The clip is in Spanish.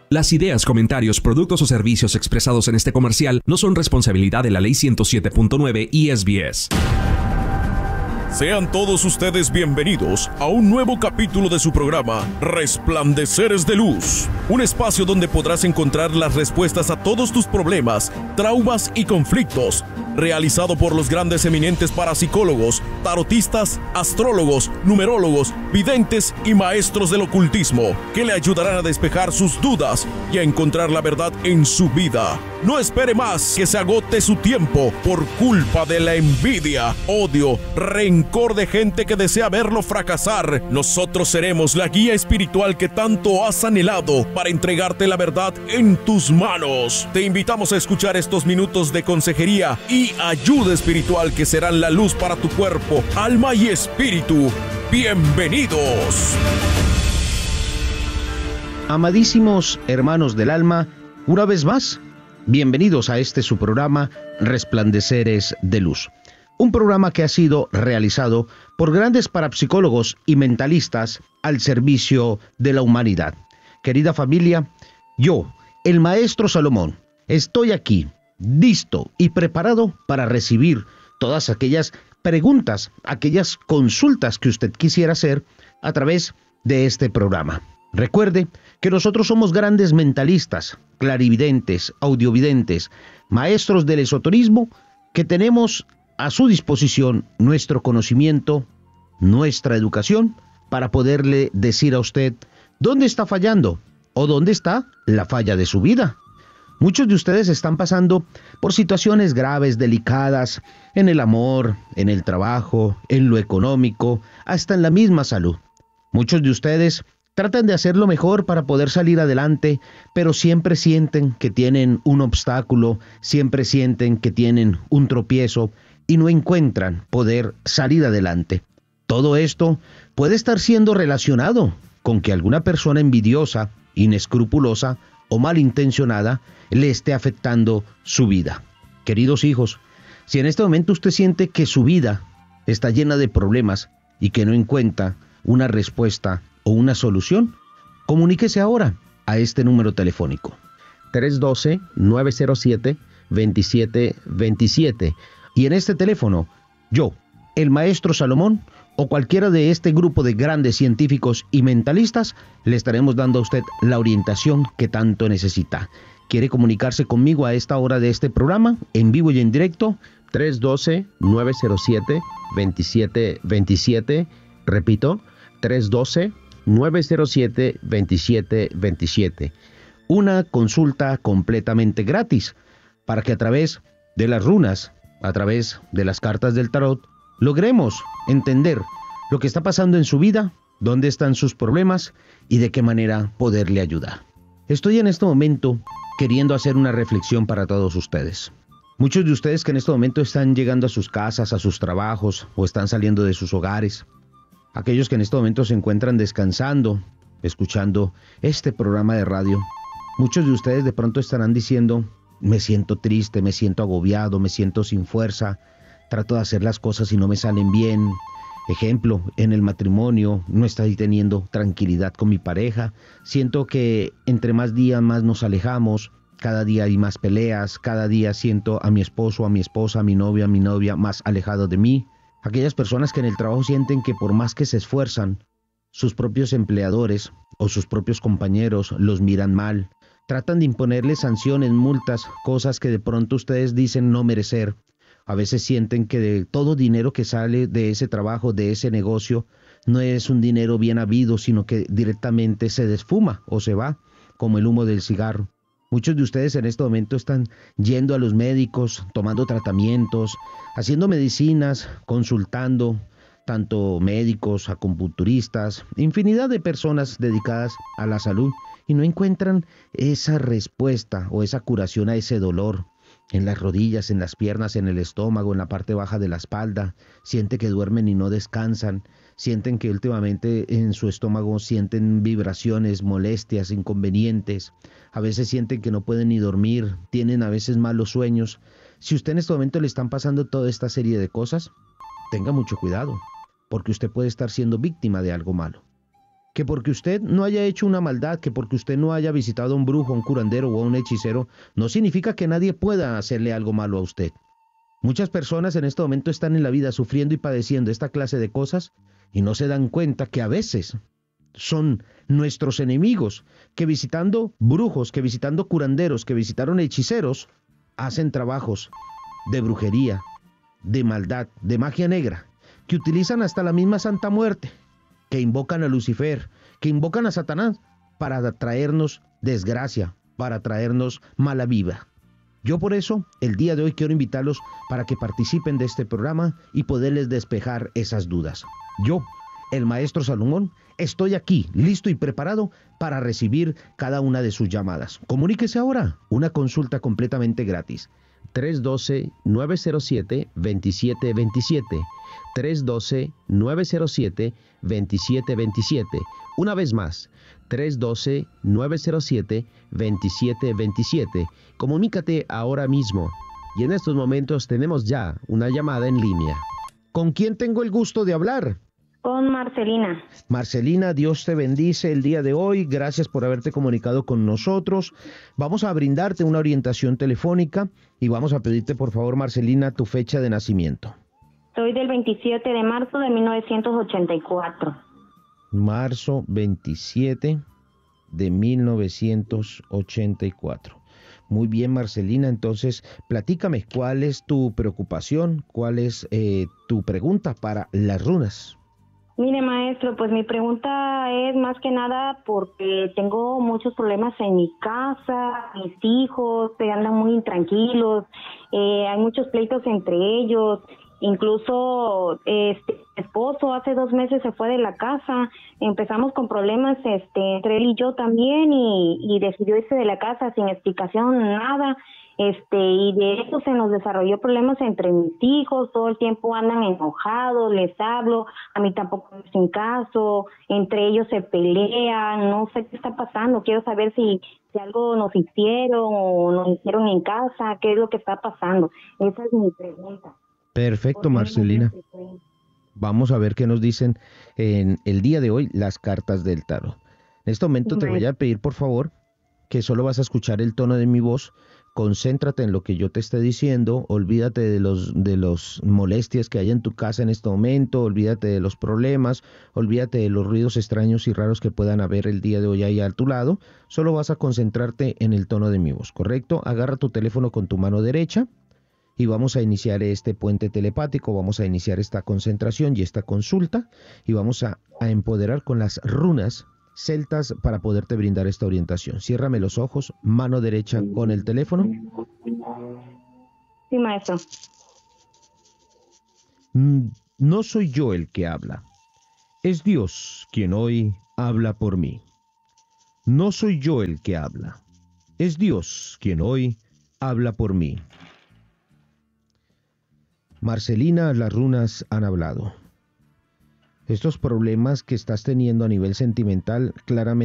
Las ideas, comentarios, productos o servicios expresados en este comercial no son responsabilidad de la Ley 107.9 y SBS. Sean todos ustedes bienvenidos a un nuevo capítulo de su programa Resplandeceres de Luz, un espacio donde podrás encontrar las respuestas a todos tus problemas, traumas y conflictos, realizado por los grandes eminentes parapsicólogos, tarotistas, astrólogos, numerólogos, videntes y maestros del ocultismo, que le ayudarán a despejar sus dudas y a encontrar la verdad en su vida. No espere más que se agote su tiempo por culpa de la envidia, odio, rencor de gente que desea verlo fracasar. Nosotros seremos la guía espiritual que tanto has anhelado para entregarte la verdad en tus manos. Te invitamos a escuchar estos minutos de consejería y ayuda espiritual que serán la luz para tu cuerpo, alma y espíritu. ¡Bienvenidos! Amadísimos hermanos del alma, una vez más, bienvenidos a este su programa Resplandeceres de Luz. Un programa que ha sido realizado por grandes parapsicólogos y mentalistas al servicio de la humanidad. Querida familia, yo, el maestro Salomón, estoy aquí, listo y preparado para recibir todas aquellas preguntas, aquellas consultas que usted quisiera hacer a través de este programa. Recuerde que nosotros somos grandes mentalistas, clarividentes, audiovidentes, maestros del esoterismo, que tenemos a su disposición nuestro conocimiento, nuestra educación, para poderle decir a usted dónde está fallando o dónde está la falla de su vida. Muchos de ustedes están pasando por situaciones graves, delicadas, en el amor, en el trabajo, en lo económico, hasta en la misma salud. Muchos de ustedes tratan de hacer lo mejor para poder salir adelante, pero siempre sienten que tienen un obstáculo, siempre sienten que tienen un tropiezo y no encuentran poder salir adelante. Todo esto puede estar siendo relacionado con que alguna persona envidiosa, inescrupulosa o malintencionada le esté afectando su vida. Queridos hijos, si en este momento usted siente que su vida está llena de problemas y que no encuentra una respuesta o una solución, comuníquese ahora a este número telefónico 312-907-2727, y en este teléfono yo, el maestro Salomón, o cualquiera de este grupo de grandes científicos y mentalistas, le estaremos dando a usted la orientación que tanto necesita. ¿Quiere comunicarse conmigo a esta hora de este programa, en vivo y en directo? 312-907-2727, repito, 312-907-2727. Una consulta completamente gratis para que a través de las runas, a través de las cartas del tarot, logremos entender lo que está pasando en su vida, dónde están sus problemas y de qué manera poderle ayudar. Estoy en este momento queriendo hacer una reflexión para todos ustedes. Muchos de ustedes que en este momento están llegando a sus casas, a sus trabajos o están saliendo de sus hogares. Aquellos que en este momento se encuentran descansando, escuchando este programa de radio. Muchos de ustedes de pronto estarán diciendo: me siento triste, me siento agobiado, me siento sin fuerza, trato de hacer las cosas y no me salen bien. Ejemplo, en el matrimonio no estoy teniendo tranquilidad con mi pareja, siento que entre más días más nos alejamos, cada día hay más peleas, cada día siento a mi esposo, a mi esposa, a mi novia más alejado de mí. Aquellas personas que en el trabajo sienten que por más que se esfuerzan, sus propios empleadores o sus propios compañeros los miran mal, tratan de imponerles sanciones, multas, cosas que de pronto ustedes dicen no merecer. A veces sienten que de todo dinero que sale de ese trabajo, de ese negocio, no es un dinero bien habido, sino que directamente se desfuma o se va, como el humo del cigarro. Muchos de ustedes en este momento están yendo a los médicos, tomando tratamientos, haciendo medicinas, consultando tanto médicos, acupunturistas, infinidad de personas dedicadas a la salud, y no encuentran esa respuesta o esa curación a ese dolor. En las rodillas, en las piernas, en el estómago, en la parte baja de la espalda, sienten que duermen y no descansan, sienten que últimamente en su estómago sienten vibraciones, molestias, inconvenientes, a veces sienten que no pueden ni dormir, tienen a veces malos sueños. Si usted en este momento le están pasando toda esta serie de cosas, tenga mucho cuidado, porque usted puede estar siendo víctima de algo malo. Que porque usted no haya hecho una maldad, que porque usted no haya visitado a un brujo, a un curandero o a un hechicero, no significa que nadie pueda hacerle algo malo a usted. Muchas personas en este momento están en la vida sufriendo y padeciendo esta clase de cosas y no se dan cuenta que a veces son nuestros enemigos, que visitando brujos, que visitando curanderos, que visitaron hechiceros, hacen trabajos de brujería, de maldad, de magia negra, que utilizan hasta la misma Santa Muerte, que invocan a Lucifer, que invocan a Satanás para traernos desgracia, para traernos mala vida. Yo por eso, el día de hoy quiero invitarlos para que participen de este programa y poderles despejar esas dudas. Yo, el maestro Salomón, estoy aquí, listo y preparado para recibir cada una de sus llamadas. Comuníquese ahora, una consulta completamente gratis. 312-907-2727. 312-907-2727. Una vez más, 312-907-2727. Comunícate ahora mismo. Y en estos momentos tenemos ya una llamada en línea. ¿Con quién tengo el gusto de hablar? Con Marcelina. Marcelina, Dios te bendice el día de hoy. Gracias por haberte comunicado con nosotros. Vamos a brindarte una orientación telefónica y vamos a pedirte, por favor, Marcelina, tu fecha de nacimiento. Soy del 27 de marzo de 1984. Marzo 27 de 1984. Muy bien, Marcelina. Entonces, platícame, ¿cuál es tu preocupación? ¿Cuál es tu pregunta para las runas? Mire, maestro, pues mi pregunta es más que nada porque tengo muchos problemas en mi casa, mis hijos andan muy intranquilos, hay muchos pleitos entre ellos, incluso mi esposo hace 2 meses se fue de la casa, empezamos con problemas entre él y yo también y decidió irse de la casa sin explicación, nada. Y de eso se nos desarrolló problemas entre mis hijos, todo el tiempo andan enojados, les hablo, a mí tampoco me hacen caso, entre ellos se pelean, no sé qué está pasando, quiero saber si algo nos hicieron o nos hicieron en casa, qué es lo que está pasando, esa es mi pregunta. Perfecto, Marcelina. Vamos a ver qué nos dicen en el día de hoy las cartas del tarot. En este momento te voy a pedir, por favor, que solo vas a escuchar el tono de mi voz. Concéntrate en lo que yo te esté diciendo, olvídate de los molestias que hay en tu casa en este momento, olvídate de los problemas, olvídate de los ruidos extraños y raros que puedan haber el día de hoy ahí a tu lado, solo vas a concentrarte en el tono de mi voz, ¿correcto? Agarra tu teléfono con tu mano derecha y vamos a iniciar este puente telepático, vamos a iniciar esta concentración y esta consulta y vamos a empoderar con las runas celtas para poderte brindar esta orientación. Ciérrame los ojos, mano derecha con el teléfono. Sí, maestro. No soy yo el que habla, es Dios quien hoy habla por mí. No soy yo el que habla, es Dios quien hoy habla por mí. Marcelina, las runas han hablado. Estos problemas que estás teniendo a nivel sentimental claramente